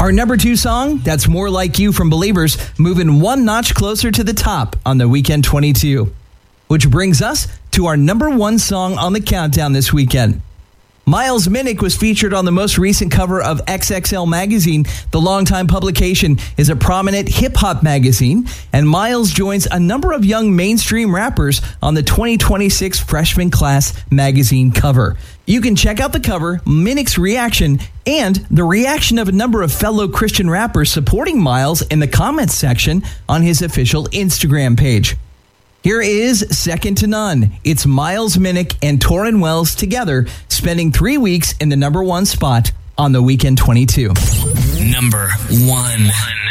Our number 2 song, That's More Like You from Believers, moving one notch closer to the top on the Weekend 22. Which brings us to our number 1 song on the countdown this weekend. Miles Minnick was featured on the most recent cover of XXL Magazine. The longtime publication is a prominent hip-hop magazine, and Miles joins a number of young mainstream rappers on the 2026 Freshman Class magazine cover. You can check out the cover, Minnick's reaction, and the reaction of a number of fellow Christian rappers supporting Miles in the comments section on his official Instagram page. Here is Second to None. It's Miles Minnick and Torrin Wells together, spending 3 weeks in the number 1 spot on the Weekend 22. Number 1.